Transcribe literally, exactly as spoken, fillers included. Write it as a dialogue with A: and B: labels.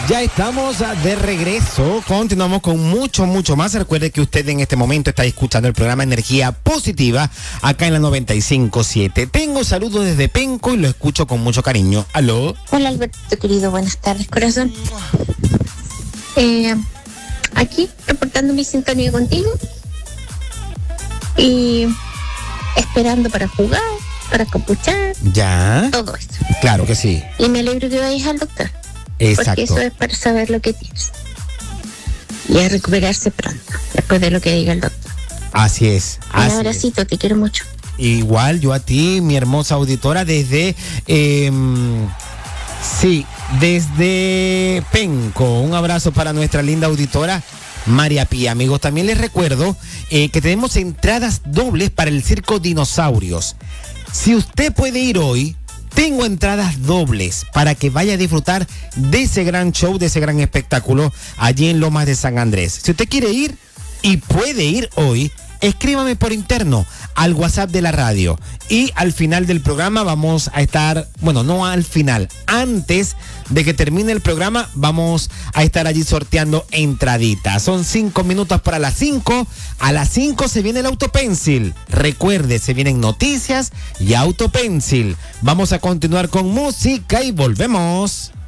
A: Ya estamos de regreso, continuamos con mucho, mucho más. Recuerde que usted en este momento está escuchando el programa Energía Positiva, acá en la noventa y cinco punto siete. Tengo saludos desde Penco y lo escucho con mucho cariño. ¿Aló?
B: Hola Alberto, querido, buenas tardes, corazón. Eh, aquí, reportando mi sintonía contigo y esperando para jugar, para compuchar.
A: Ya.
B: Todo eso.
A: Claro que sí.
B: Y me alegro que vayas al doctor.
A: Exacto.
B: Porque eso es para saber lo que tienes. Y a recuperarse pronto, después de lo que diga el doctor.
A: Así es. Así
B: Un abracito,
A: es.
B: te quiero mucho.
A: Igual yo a ti, mi hermosa auditora, desde... Eh, sí, desde Penco. Un abrazo para nuestra linda auditora María Pía. Amigos, también les recuerdo eh, que tenemos entradas dobles para el Circo Dinosaurios. Si usted puede ir hoy, tengo entradas dobles para que vaya a disfrutar de ese gran show, de ese gran espectáculo allí en Lomas de San Andrés. Si usted quiere ir y puede ir hoy, escríbame por interno al WhatsApp de la radio y al final del programa vamos a estar, bueno, no al final, antes de que termine el programa vamos a estar allí sorteando entraditas. Son cinco minutos para las cinco. A las cinco se viene el Autopencil. Recuerde, se vienen noticias y Autopencil. Vamos a continuar con música y volvemos.